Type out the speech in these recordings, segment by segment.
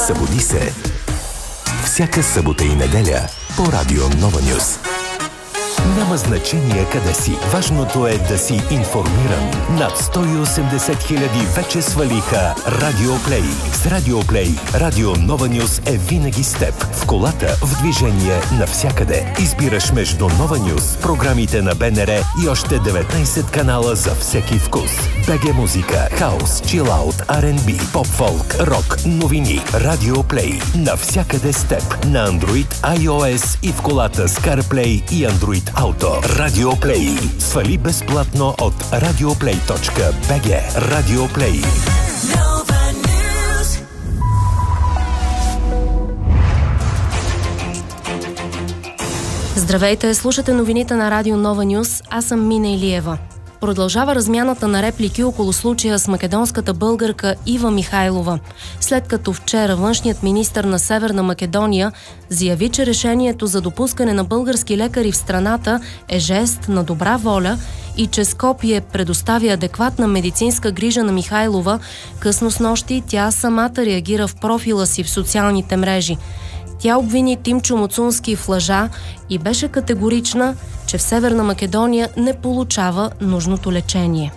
Събуди се. Всяка събота и неделя по Радио Нова Нюз. Няма значение къде си. Важното е да си информиран. Над 180 хиляди вече свалиха Радио Плей. С Радио Плей Радио Нова Нюз е винаги с теб. В колата, в движение, навсякъде. Избираш между Нова Нюз, програмите на БНР и още 19 канала за всеки вкус. БГ музика, хаус, чилаут, R&B, поп-фолк, рок, новини. Радио Плей. Навсякъде с теб. На Android, iOS и в колата с CarPlay и Android Auto. Радио Плей. Свали безплатно от radioplay.bg. Радио Плей. Здравейте, слушате новините на Радио Нова Нюз. Аз съм Мина Илиева. Продължава размяната на реплики около случая с македонската българка Ива Михайлова, след като вчера външният министър на Северна Македония заяви, че решението за допускане на български лекари в страната е жест на добра воля и че Скопие предоставя адекватна медицинска грижа на Михайлова. Късно снощи тя самата реагира в профила си в социалните мрежи. Тя обвини Тимчо Муцунски в лъжа и беше категорична, че в Северна Македония не получава нужното лечение.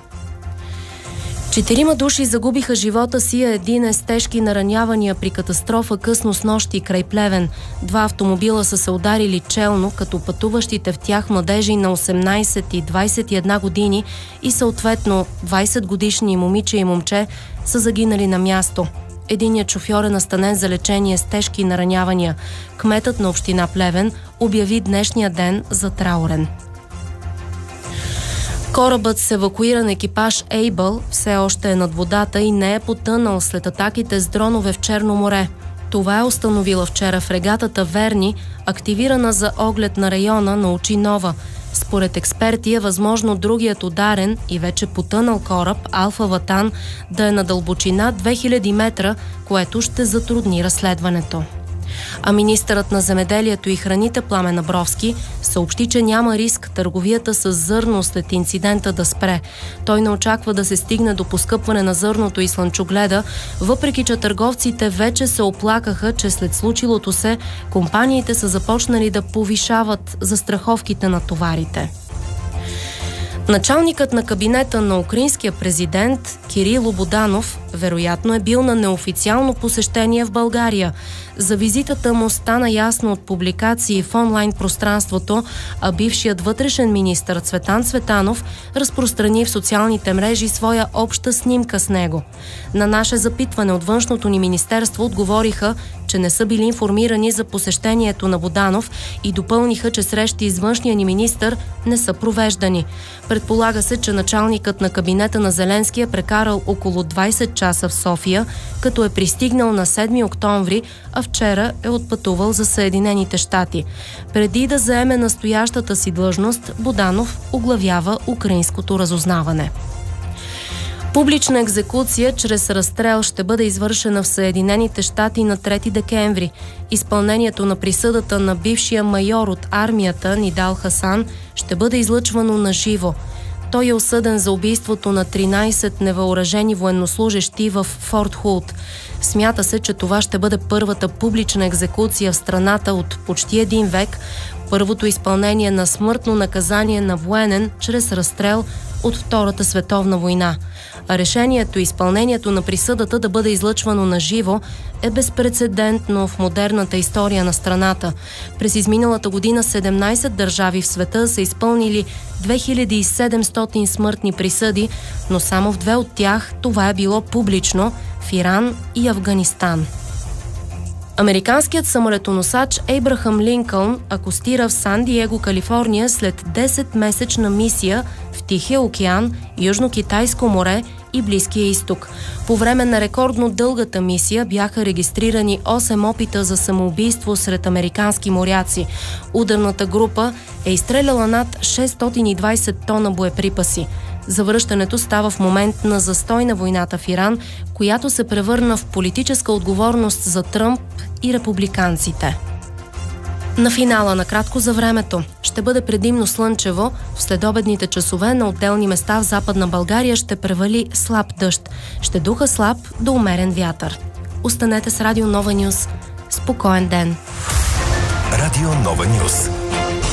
4 души загубиха живота си, а един е с тежки наранявания при катастрофа късно снощи край Плевен. 2 автомобила са се ударили челно, като пътуващите в тях младежи на 18 и 21 години и съответно 20 годишни момиче и момче са загинали на място. Единият шофьор е настанен за лечение с тежки наранявания. Кметът на община Плевен обяви днешния ден за траурен. Корабът с евакуиран екипаж Ейбъл все още е над водата и не е потънал след атаките с дронове в Черно море. Това е установила вчера фрегатата Верни, активирана за оглед на района на Очинова. Според експерти е възможно другият ударен и вече потънал кораб Алфа Ватан да е на дълбочина 2000 метра, което ще затрудни разследването. А министърът на земеделието и храните Пламен Абровски съобщи, че няма риск търговията с зърно след инцидента да спре. Той не очаква да се стигне до поскъпване на зърното и слънчогледа, въпреки че търговците вече се оплакаха, че след случилото се компаниите са започнали да повишават застраховките на товарите. Началникът на кабинета на украинския президент Кирило Буданов вероятно е бил на неофициално посещение в България. За визитата му стана ясно от публикации в онлайн пространството, а бившият вътрешен министър Цветан Цветанов разпространи в социалните мрежи своя обща снимка с него. На наше запитване от външното ни министерство отговориха, че не са били информирани за посещението на Буданов и допълниха, че срещи с външния ни министър не са провеждани. Предполага се, че началникът на кабинета на Зеленски е прекарал около 20 часа в София, като е пристигнал на 7 октомври, а вчера е отпътувал за Съединените щати. Преди да заеме настоящата си длъжност, Буданов оглавява украинското разузнаване. Публична екзекуция чрез разстрел ще бъде извършена в Съединените щати на 3 декември. Изпълнението на присъдата на бившия майор от армията Нидал Хасан ще бъде излъчвано на живо. Той е осъден за убийството на 13 невъоръжени военнослужещи в Форт Хулт. Смята се, че това ще бъде първата публична екзекуция в страната от почти един век, първото изпълнение на смъртно наказание на военен чрез разстрел от Втората световна война. А решението и изпълнението на присъдата да бъде излъчвано на живо е безпрецедентно в модерната история на страната. През изминалата година 17 държави в света са изпълнили 2700 смъртни присъди, но само в 2 от тях това е било публично – в Иран и Афганистан. Американският самолетоносач Ейбрахам Линкълн акостира в Сан Диего, Калифорния след 10-месечна мисия в Тихия океан, Южно-Китайско море и Близкия изток. По време на рекордно дългата мисия бяха регистрирани 8 опита за самоубийство сред американски моряци. Ударната група е изстреляла над 620 тона боеприпаси. Завръщането става в момент на застой на войната в Иран, която се превърна в политическа отговорност за Тръмп и републиканците. На финала, накратко за времето, ще бъде предимно слънчево. В следобедните часове на отделни места в Западна България ще превали слаб дъжд. Ще духа слаб до умерен вятър. Останете с Радио Нова Нюс. Спокоен ден! Радио Нова Нюс.